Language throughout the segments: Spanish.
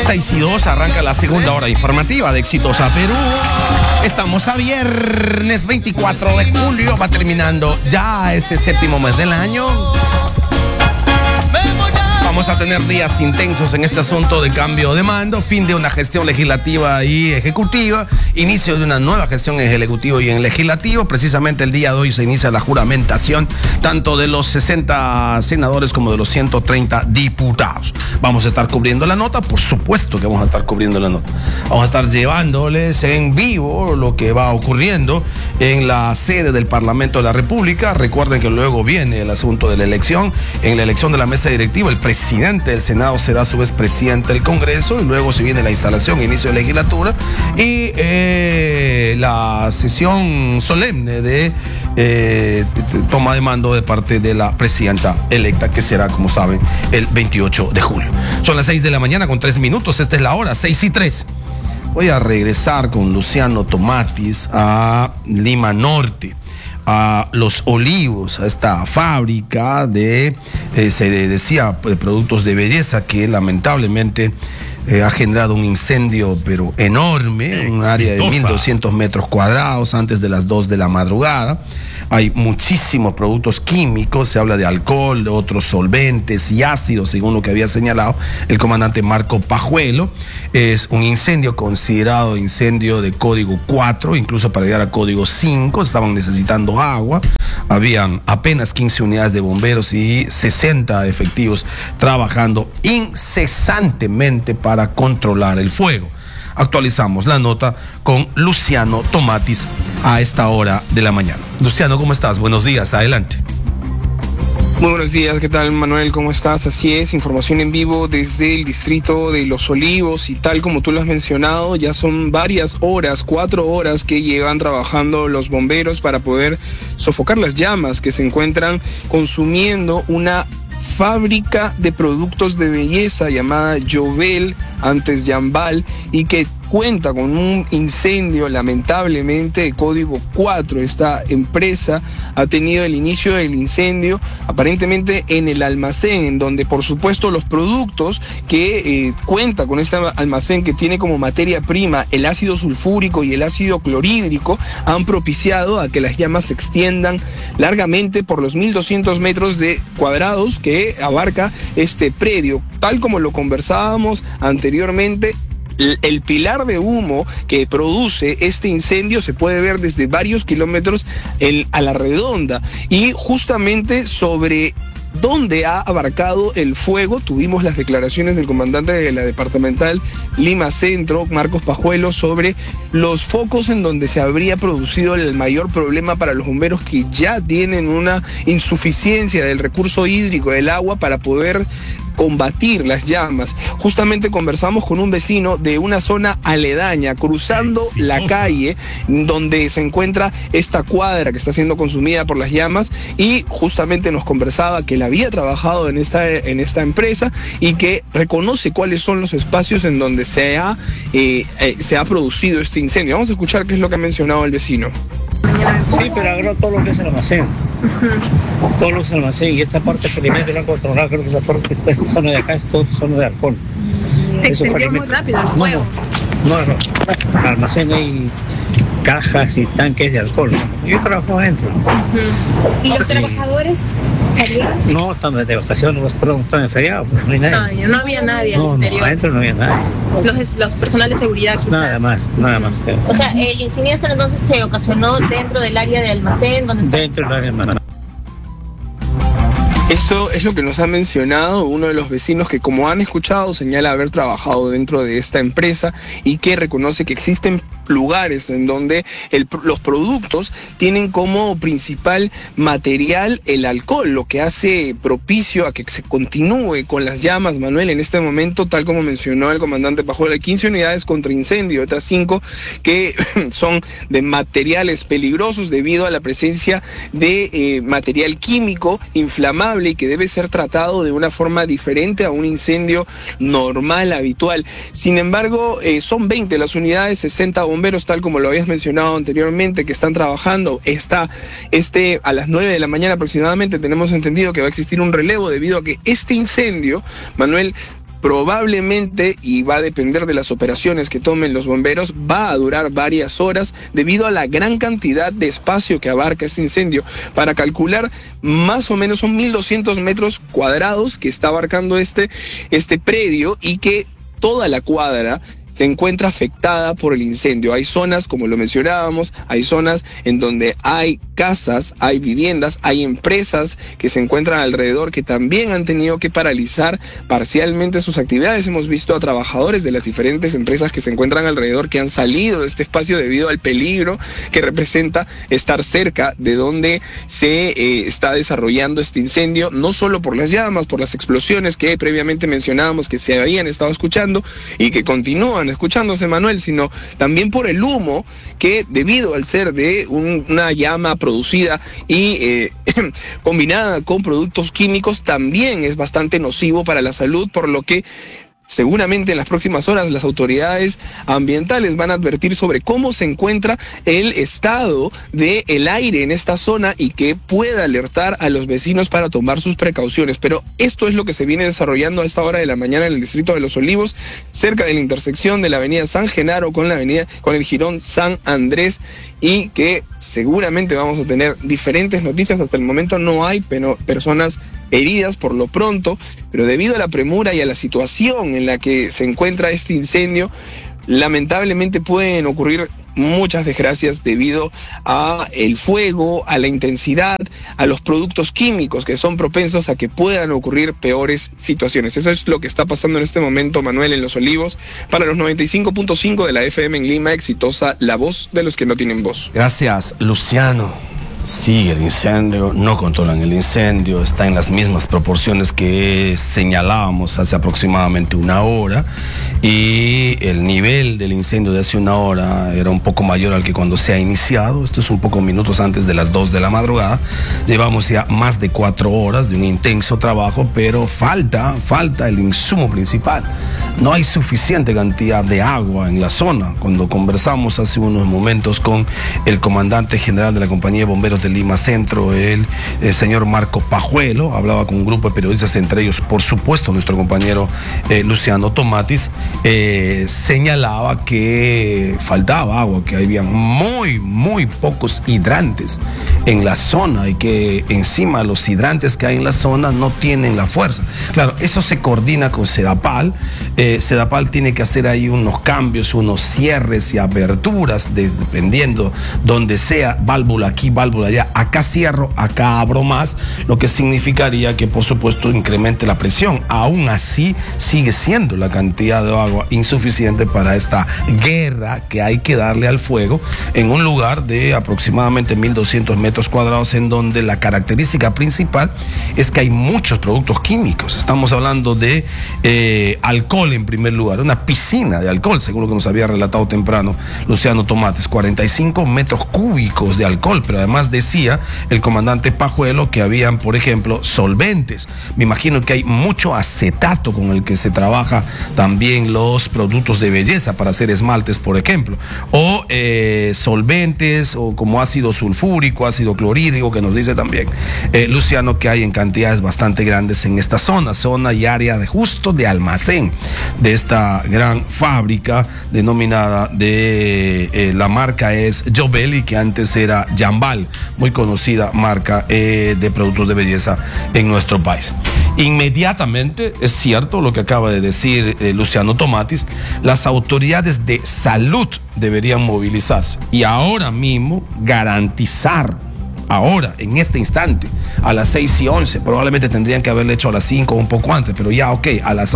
6:02 arranca la segunda hora informativa de Exitosa Perú. Estamos a viernes 24 de julio, va terminando ya este séptimo mes del año. Vamos a tener días intensos en este asunto de cambio de mando, fin de una gestión legislativa y ejecutiva, inicio de una nueva gestión en ejecutivo y en legislativo. Precisamente el día de hoy se inicia la juramentación tanto de los 60 senadores como de los 130 diputados. Vamos a estar cubriendo la nota, por supuesto que vamos a estar cubriendo la nota. Vamos a estar llevándoles en vivo lo que va ocurriendo en la sede del Parlamento de la República. Recuerden que luego viene el asunto de la elección. En la elección de la mesa directiva, el presidente del Senado será a su vez presidente del Congreso, y luego se viene la instalación, inicio de legislatura y la sesión solemne de toma de mando de parte de la presidenta electa, que será, como saben, el 28 de julio. Son las 6 de la mañana con 3 minutos, esta es la hora, 6:03. Voy a regresar con Luciano Tomatis a Lima Norte, a Los Olivos, a esta fábrica de, se decía, de productos de belleza que lamentablemente ha generado un incendio pero enorme, un área de 1.200 metros cuadrados antes de las 2 de la madrugada. Hay muchísimos productos químicos, se habla de alcohol, de otros solventes y ácidos, según lo que había señalado el comandante Marco Pajuelo. Es un incendio considerado incendio de código 4, incluso para llegar a código 5, estaban necesitando agua. Habían apenas 15 unidades de bomberos y 60 efectivos trabajando incesantemente para controlar el fuego. Actualizamos la nota con Luciano Tomatis a esta hora de la mañana. Luciano, ¿cómo estás? Buenos días, adelante. Muy buenos días, ¿qué tal, Manuel? ¿Cómo estás? Así es, información en vivo desde el distrito de Los Olivos, y tal como tú lo has mencionado, ya son varias horas, 4 horas que llevan trabajando los bomberos para poder sofocar las llamas que se encuentran consumiendo una fábrica de productos de belleza llamada Jovel, antes Jambal, y que cuenta con un incendio lamentablemente de código 4. Esta empresa ha tenido el inicio del incendio aparentemente en el almacén, en donde por supuesto los productos que cuenta con este almacén, que tiene como materia prima el ácido sulfúrico y el ácido clorhídrico, han propiciado a que las llamas se extiendan largamente por los 1.200 metros cuadrados que abarca este predio. Tal como lo conversábamos anteriormente, el pilar de humo que produce este incendio se puede ver desde varios kilómetros a la redonda, y justamente sobre dónde ha abarcado el fuego tuvimos las declaraciones del comandante de la departamental Lima Centro, Marcos Pajuelo, sobre los focos en donde se habría producido el mayor problema para los bomberos, que ya tienen una insuficiencia del recurso hídrico del agua para poder combatir las llamas. Justamente conversamos con un vecino de una zona aledaña, cruzando la calle donde se encuentra esta cuadra que está siendo consumida por las llamas, y justamente nos conversaba que él había trabajado en esta empresa y que reconoce cuáles son los espacios en donde se ha producido este incendio. Vamos a escuchar qué es lo que ha mencionado el vecino. Sí, pero agarró todo lo que es el almacén. Todo lo que es el almacén, y esta parte felizmente no han controlado. Creo que esta zona de acá es toda zona de alcohol. Se extendió muy rápido el fuego. No, en el almacén hay cajas y tanques de alcohol. Yo trabajo adentro. ¿Y los trabajadores salieron? No, están de vacaciones, perdón, están en feriado, pues no hay nadie. No había nadie al interior. No, adentro no había nadie. Los personal de seguridad quizás. Nada más. O sea, el siniestro entonces se ocasionó dentro del área de almacén, donde está. Dentro del área de almacén. Esto es lo que nos ha mencionado uno de los vecinos que, como han escuchado, señala haber trabajado dentro de esta empresa y que reconoce que existen lugares en donde los productos tienen como principal material el alcohol, lo que hace propicio a que se continúe con las llamas. Manuel, en este momento, tal como mencionó el comandante Pajuelo, hay 15 unidades contra incendio, otras 5 que son de materiales peligrosos debido a la presencia de material químico inflamable y que debe ser tratado de una forma diferente a un incendio normal, habitual. Sin embargo, son 20 las unidades, 60 bomberos, tal como lo habías mencionado anteriormente, que están trabajando. A las 9 de la mañana aproximadamente tenemos entendido que va a existir un relevo debido a que este incendio, Manuel, probablemente, y va a depender de las operaciones que tomen los bomberos, va a durar varias horas debido a la gran cantidad de espacio que abarca este incendio. Para calcular, más o menos son 1.200 metros cuadrados que está abarcando este predio, y que toda la cuadra se encuentra afectada por el incendio. Hay zonas, como lo mencionábamos, hay zonas en donde hay casas, hay viviendas, hay empresas que se encuentran alrededor que también han tenido que paralizar parcialmente sus actividades. Hemos visto a trabajadores de las diferentes empresas que se encuentran alrededor que han salido de este espacio debido al peligro que representa estar cerca de donde se está desarrollando este incendio, no solo por las llamas, por las explosiones que previamente mencionábamos que se habían estado escuchando y que continúan escuchándose, Manuel, sino también por el humo que, debido al ser de una llama producida y combinada con productos químicos, también es bastante nocivo para la salud, por lo que seguramente en las próximas horas las autoridades ambientales van a advertir sobre cómo se encuentra el estado del aire en esta zona y que pueda alertar a los vecinos para tomar sus precauciones. Pero esto es lo que se viene desarrollando a esta hora de la mañana en el distrito de Los Olivos, cerca de la intersección de la avenida San Genaro con el jirón San Andrés, y que seguramente vamos a tener diferentes noticias. Hasta el momento no hay personas heridas por lo pronto, pero debido a la premura y a la situación en la que se encuentra este incendio, lamentablemente pueden ocurrir muchas desgracias debido a el fuego, a la intensidad, a los productos químicos que son propensos a que puedan ocurrir peores situaciones. Eso es lo que está pasando en este momento, Manuel, en Los Olivos. Para los 95.5 de la FM en Lima, exitosa, la voz de los que no tienen voz. Gracias, Luciano. Sigue el incendio, no controlan el incendio, está en las mismas proporciones que señalábamos hace aproximadamente una hora, y el nivel del incendio de hace una hora era un poco mayor al que cuando se ha iniciado. Esto es un poco minutos antes de las 2 de la madrugada. Llevamos ya más de 4 horas de un intenso trabajo, pero falta el insumo principal. No hay suficiente cantidad de agua en la zona. Cuando conversamos hace unos momentos con el comandante general de la compañía de bomberos de Lima Centro, el señor Marco Pajuelo, hablaba con un grupo de periodistas, entre ellos, por supuesto, nuestro compañero Luciano Tomatis, señalaba que faltaba agua, que había muy pocos hidrantes en la zona y que encima los hidrantes que hay en la zona no tienen la fuerza. Claro, eso se coordina con Sedapal. Sedapal tiene que hacer ahí unos cambios, unos cierres y aperturas, dependiendo donde sea, válvula aquí, válvula allá. Acá cierro, acá abro más, lo que significaría que, por supuesto, incremente la presión. Aún así, sigue siendo la cantidad de agua insuficiente para esta guerra que hay que darle al fuego en un lugar de aproximadamente 1.200 metros cuadrados, en donde la característica principal es que hay muchos productos químicos. Estamos hablando de alcohol en primer lugar, una piscina de alcohol, según lo que nos había relatado temprano Luciano Tomatis, 45 metros cúbicos de alcohol, pero además decía el comandante Pajuelo que habían, por ejemplo, solventes. Me imagino que hay mucho acetato con el que se trabaja también los productos de belleza para hacer esmaltes, por ejemplo, o solventes, o como ácido sulfúrico, ácido clorhídrico, que nos dice también Luciano que hay en cantidades bastante grandes en esta zona y área de justo de almacén de esta gran fábrica denominada de la marca es Jobeli, que antes era Jambal, muy conocida marca de productos de belleza en nuestro país. Inmediatamente, es cierto lo que acaba de decir Luciano Tomatis, las autoridades de salud deberían movilizarse y ahora mismo garantizar, ahora, en este instante, a las 6:11, probablemente tendrían que haberle hecho a las 5 o un poco antes, pero ya a las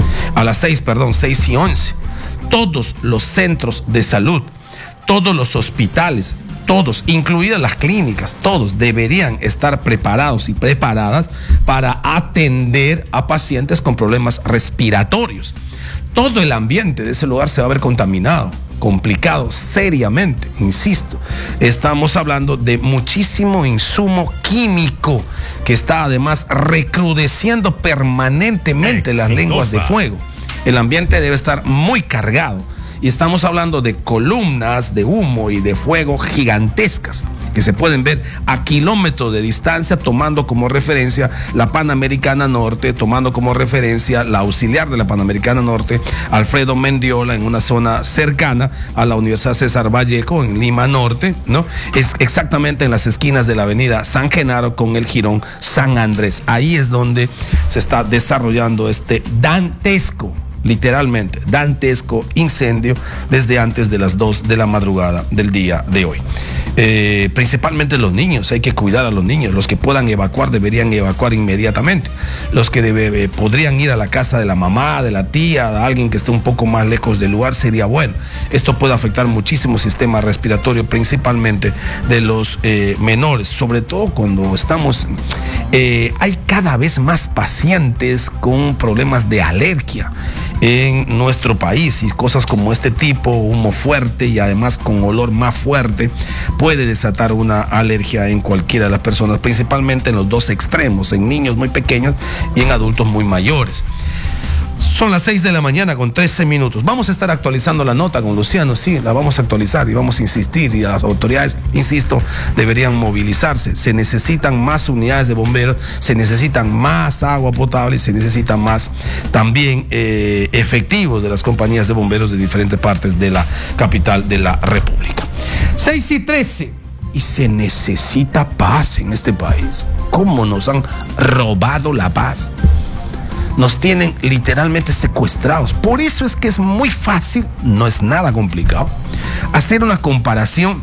6:11, todos los centros de salud, todos los hospitales, todos, incluidas las clínicas, todos deberían estar preparados y preparadas para atender a pacientes con problemas respiratorios. Todo el ambiente de ese lugar se va a ver contaminado, complicado, seriamente, insisto. Estamos hablando de muchísimo insumo químico que está además recrudeciendo permanentemente las lenguas de fuego. El ambiente debe estar muy cargado Y estamos hablando de columnas de humo y de fuego gigantescas que se pueden ver a kilómetros de distancia, tomando como referencia la Panamericana Norte, tomando como referencia la auxiliar de la Panamericana Norte, Alfredo Mendiola, en una zona cercana a la Universidad César Vallejo, en Lima Norte, ¿no? Es exactamente en las esquinas de la avenida San Genaro con el jirón San Andrés. Ahí es donde se está desarrollando este dantesco, literalmente dantesco incendio desde antes de las 2 de la madrugada del día de hoy. Principalmente los niños, hay que cuidar a los niños. Los que puedan evacuar deberían evacuar inmediatamente. Los que podrían ir a la casa de la mamá, de la tía, de alguien que esté un poco más lejos del lugar, sería bueno. Esto puede afectar muchísimo el sistema respiratorio, principalmente de los menores, sobre todo cuando estamos... hay cada vez más pacientes con problemas de alergia en nuestro país, y cosas como este tipo, humo fuerte y además con olor más fuerte, puede desatar una alergia en cualquiera de las personas, principalmente en los dos extremos, en niños muy pequeños y en adultos muy mayores. Son las 6 de la mañana con 13 minutos. Vamos a estar actualizando la nota con Luciano, sí, la vamos a actualizar y vamos a insistir, y las autoridades, insisto, deberían movilizarse. Se necesitan más unidades de bomberos, se necesitan más agua potable y se necesitan más también efectivos de las compañías de bomberos de diferentes partes de la capital de la República. 6:13. Y se necesita paz en este país. ¿Cómo nos han robado la paz? Nos tienen literalmente secuestrados. Por eso es que es muy fácil, no es nada complicado, hacer una comparación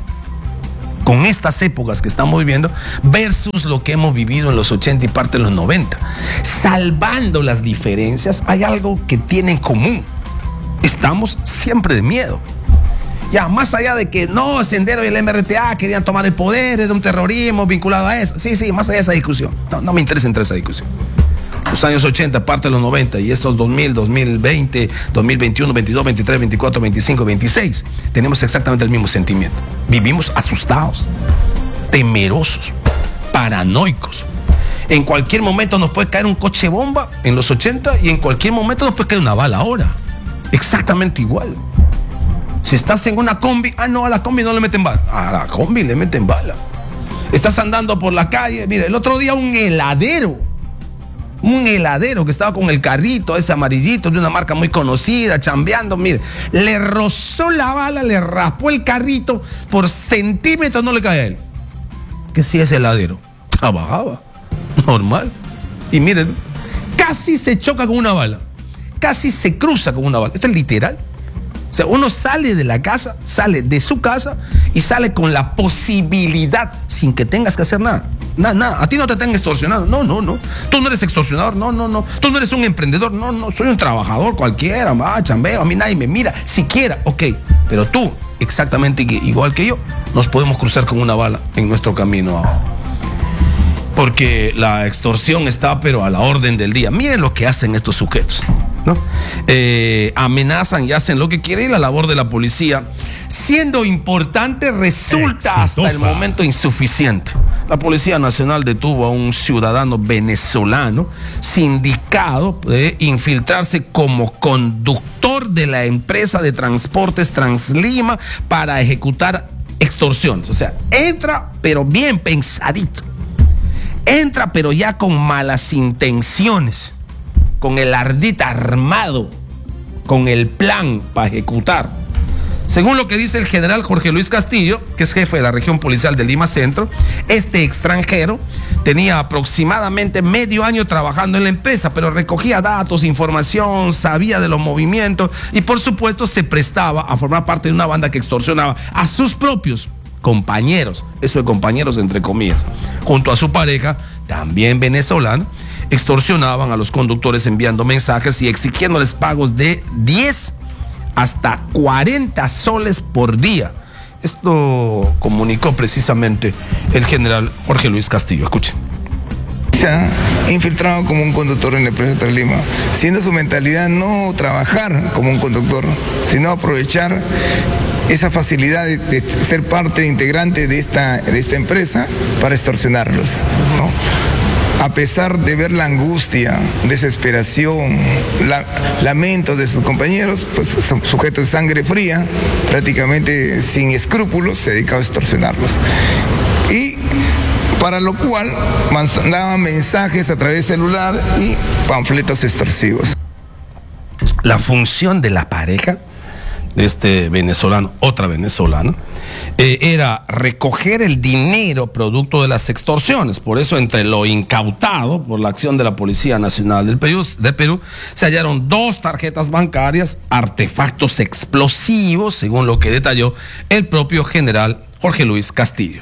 con estas épocas que estamos viviendo versus lo que hemos vivido en los 80 y parte de los 90. Salvando las diferencias, hay algo que tiene en común. Estamos siempre de miedo. Ya, más allá de que no, Sendero y el MRTA querían tomar el poder, era un terrorismo vinculado a eso. Sí, más allá de esa discusión. No me interesa entrar en esa discusión. Los años 80, parte de los 90 y estos 2000, 2020, 2021, 22, 23, 24, 25, 26, tenemos exactamente el mismo sentimiento. Vivimos asustados, temerosos, paranoicos. En cualquier momento nos puede caer un coche bomba en los 80 y en cualquier momento nos puede caer una bala ahora. Exactamente igual. Si estás en una combi, a la combi no le meten bala. A la combi le meten bala. Estás andando por la calle, mira, el otro día un heladero que estaba con el carrito ese amarillito de una marca muy conocida, chambeando, mire, le rozó la bala, le raspó el carrito, por centímetros no le cae a él. Que si es heladero, trabajaba, normal. Y miren, casi se choca con una bala, casi se cruza con una bala. Esto es literal. O sea, uno sale de la casa, sale de su casa y sale con la posibilidad, sin que tengas que hacer nada. Nada. A ti no te están extorsionando. No. Tú no eres extorsionador. No. Tú no eres un emprendedor. No. Soy un trabajador cualquiera. Chambeo. A mí nadie me mira. Siquiera. Ok. Pero tú, exactamente igual que yo, nos podemos cruzar con una bala en nuestro camino ahora. Porque la extorsión está, pero a la orden del día. Miren lo que hacen estos sujetos, ¿no? Amenazan y hacen lo que quieren, y la labor de la policía, siendo importante, resulta hasta el momento insuficiente. La Policía Nacional detuvo a un ciudadano venezolano sindicado de infiltrarse como conductor de la empresa de transportes Translima para ejecutar extorsiones. O sea, entra pero bien pensadito. Entra pero ya con malas intenciones, con el ardid armado, con el plan para ejecutar. Según lo que dice el general Jorge Luis Castillo, que es jefe de la región policial de Lima Centro, este extranjero tenía aproximadamente medio año trabajando en la empresa, pero recogía datos, información, sabía de los movimientos y por supuesto se prestaba a formar parte de una banda que extorsionaba a sus propios compañeros, eso de compañeros entre comillas, junto a su pareja, también venezolana. Extorsionaban a los conductores enviando mensajes y exigiéndoles pagos de 10 hasta 40 soles por día. Esto comunicó precisamente el general Jorge Luis Castillo. Escuchen. Se ha infiltrado como un conductor en la empresa Translima, siendo su mentalidad no trabajar como un conductor, sino aprovechar esa facilidad de ser parte integrante de esta empresa para extorsionarlos, ¿no? a pesar de ver la angustia, desesperación, lamento de sus compañeros, pues son sujetos de sangre fría, prácticamente sin escrúpulos, se dedicaba a extorsionarlos. Y para lo cual mandaban mensajes a través del celular y panfletos extorsivos. La función de la pareja de este venezolano, otra venezolana, era recoger el dinero producto de las extorsiones. Por eso, entre lo incautado por la acción de la Policía Nacional del Perú, se hallaron 2 tarjetas bancarias, artefactos explosivos, según lo que detalló el propio general Jorge Luis Castillo.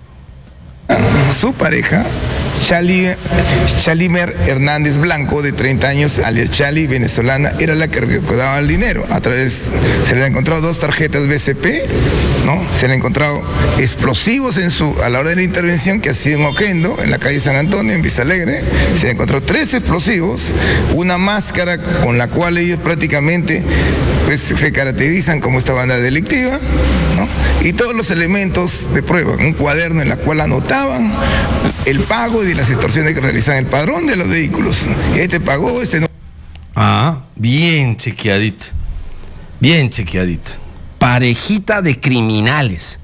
Su pareja, Chalimer Hernández Blanco, de 30 años, alias Chali, venezolana, era la que recaudaba el dinero. Se le han encontrado 2 tarjetas BCP, ¿no? Se le han encontrado explosivos a la hora de la intervención, que ha sido en Oquendo, en la calle San Antonio, en Vista Alegre. Se le encontró 3 explosivos, una máscara con la cual ellos prácticamente pues, se caracterizan como esta banda delictiva, ¿no? Y todos los elementos de prueba, un cuaderno en el cual anotaban el pago y las extorsiones que realizan, el padrón de los vehículos. Este pagó, este no. Bien chequeadito. Bien chequeadito. Parejita de criminales.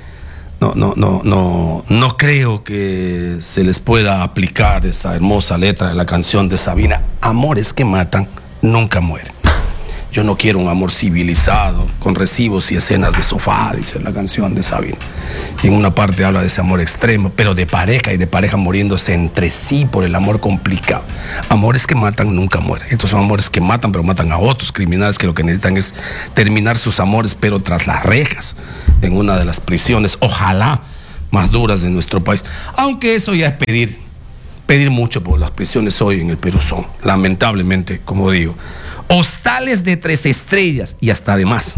No creo que se les pueda aplicar esa hermosa letra de la canción de Sabina. Amores que matan nunca mueren. Yo no quiero un amor civilizado, con recibos y escenas de sofá, dice la canción de Sabina. Y en una parte habla de ese amor extremo, pero de pareja, y de pareja muriéndose entre sí por el amor complicado. Amores que matan nunca mueren. Estos son amores que matan, pero matan a otros criminales que lo que necesitan es terminar sus amores, pero tras las rejas, en una de las prisiones, ojalá, más duras de nuestro país. Aunque eso ya es pedir mucho, porque las prisiones hoy en el Perú son, lamentablemente, como digo, hostales de 3 estrellas y hasta de más.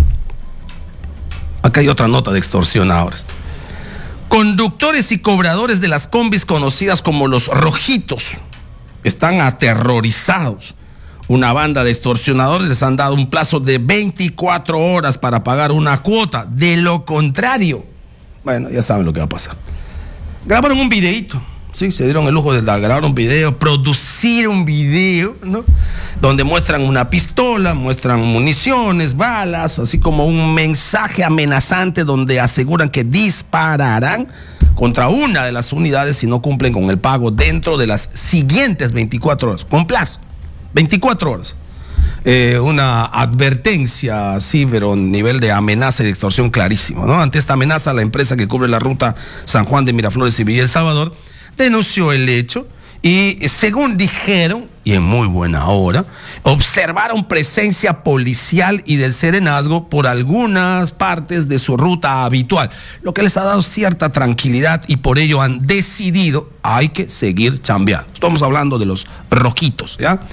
Acá hay otra nota de extorsionadores. Conductores y cobradores de las combis conocidas como los rojitos están aterrorizados. Una banda de extorsionadores les han dado un plazo de 24 horas para pagar una cuota. De lo contrario, bueno, ya saben lo que va a pasar. Grabaron un videíto. Sí, se dieron el lujo de grabar un video, producir un video, ¿no? Donde muestran una pistola, muestran municiones, balas, así como un mensaje amenazante donde aseguran que dispararán contra una de las unidades si no cumplen con el pago dentro de las siguientes 24 horas, con plazo, 24 horas. Una advertencia así, pero nivel de amenaza y de extorsión clarísimo, ¿no? Ante esta amenaza, la empresa que cubre la ruta San Juan de Miraflores y Villa El Salvador denunció el hecho y, según dijeron, y en muy buena hora, observaron presencia policial y del serenazgo por algunas partes de su ruta habitual, lo que les ha dado cierta tranquilidad y por ello han decidido, hay que seguir chambeando. Estamos hablando de los rojitos, ¿ya?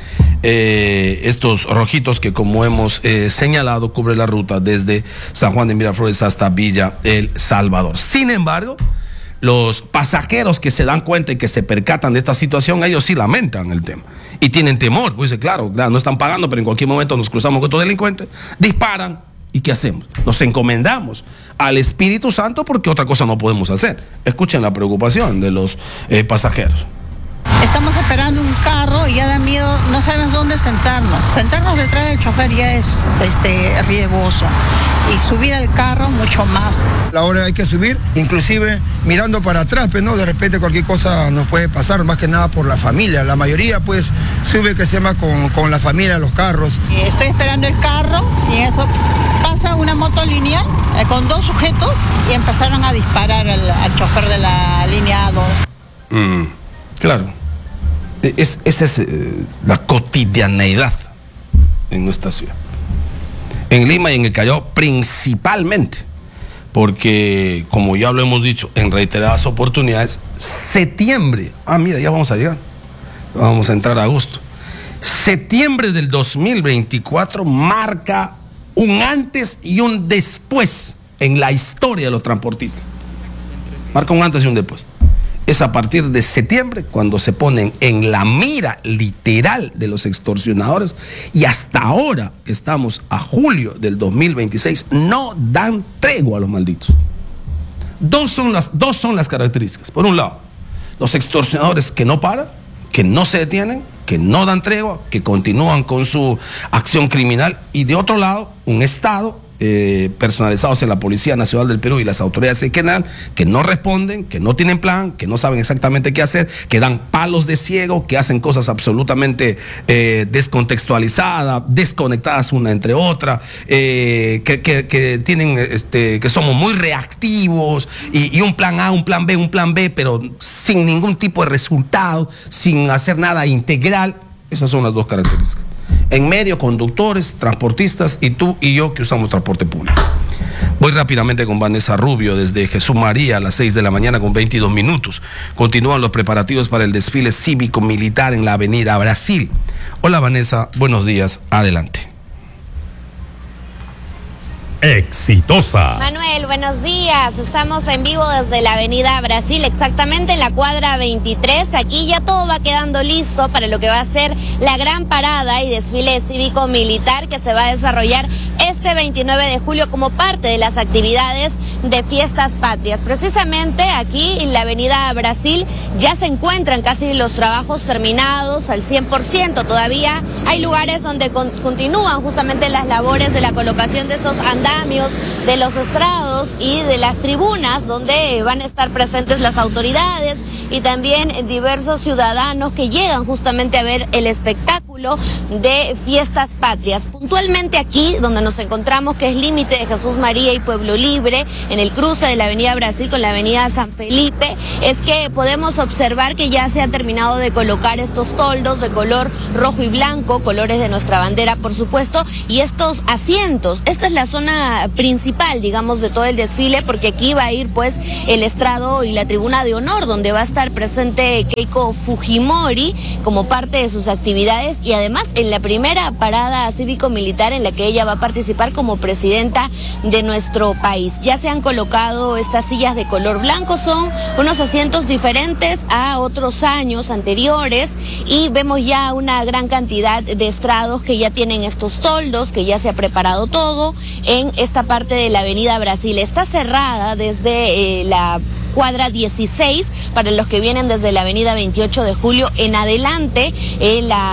Estos rojitos que, como hemos señalado, cubre la ruta desde San Juan de Miraflores hasta Villa El Salvador. Sin embargo, los pasajeros que se dan cuenta y que se percatan de esta situación, ellos sí lamentan el tema y tienen temor. Pues claro, no están pagando, pero en cualquier momento nos cruzamos con estos delincuentes, disparan. ¿Y qué hacemos? Nos encomendamos al Espíritu Santo porque otra cosa no podemos hacer. Escuchen la preocupación de los pasajeros. Estamos esperando un carro y ya da miedo, no sabemos dónde sentarnos. Sentarnos detrás del chofer ya es riesgoso. Y subir al carro mucho más. La hora hay que subir, inclusive mirando para atrás, pero no, de repente cualquier cosa nos puede pasar, más que nada por la familia. La mayoría pues sube que se llama con la familia, los carros. Estoy esperando el carro y eso pasa una moto lineal con 2 sujetos y empezaron a disparar al chofer de la línea 2. Claro. Esa es la cotidianeidad en nuestra ciudad. En Lima y en el Callao principalmente, porque como ya lo hemos dicho en reiteradas oportunidades, septiembre, mira, ya vamos a llegar, vamos a entrar a agosto. Septiembre del 2024 marca un antes y un después en la historia de los transportistas. Marca un antes y un después. Es a partir de septiembre cuando se ponen en la mira literal de los extorsionadores y hasta ahora que estamos a julio del 2026 no dan tregua a los malditos. Dos son las características. Por un lado, los extorsionadores que no paran, que no se detienen, que no dan tregua, que continúan con su acción criminal, y de otro lado, un Estado personalizados en la Policía Nacional del Perú y las autoridades en general, que no responden, que no tienen plan, que no saben exactamente qué hacer, que dan palos de ciego, que hacen cosas absolutamente descontextualizadas, desconectadas una entre otra, que tienen, que somos muy reactivos y un plan A, un plan B, pero sin ningún tipo de resultado, sin hacer nada integral. Esas son las dos características. En medio, conductores, transportistas y tú y yo que usamos transporte público. Voy rápidamente con Vanessa Rubio desde Jesús María a las 6 de la mañana con 22 minutos. Continúan los preparativos para el desfile cívico-militar en la Avenida Brasil. Hola Vanessa, buenos días, adelante. Exitosa. Manuel, buenos días. Estamos en vivo desde la Avenida Brasil, exactamente en la cuadra 23. Aquí ya todo va quedando listo para lo que va a ser la gran parada y desfile cívico-militar que se va a desarrollar este 29 de julio como parte de las actividades de Fiestas Patrias. Precisamente aquí en la Avenida Brasil ya se encuentran casi los trabajos terminados al 100%. Todavía hay lugares donde continúan justamente las labores de la colocación de estos andamios, de los estrados y de las tribunas donde van a estar presentes las autoridades y también diversos ciudadanos que llegan justamente a ver el espectáculo de Fiestas Patrias. Puntualmente aquí donde nos encontramos, que es límite de Jesús María y Pueblo Libre, en el cruce de la Avenida Brasil con la Avenida San Felipe, es que podemos observar que ya se ha terminado de colocar estos toldos de color rojo y blanco, colores de nuestra bandera por supuesto, y estos asientos. Esta es la zona principal, digamos, de todo el desfile, porque aquí va a ir pues el estrado y la tribuna de honor, donde va a estar presente Keiko Fujimori como parte de sus actividades, y además en la primera parada cívico-militar en la que ella va a participar como presidenta de nuestro país. Ya se han colocado estas sillas de color blanco, son unos asientos diferentes a otros años anteriores, y vemos ya una gran cantidad de estrados que ya tienen estos toldos, que ya se ha preparado todo en esta parte de la Avenida Brasil. Está cerrada desde la cuadra 16 para los que vienen desde la Avenida 28 de Julio en adelante, la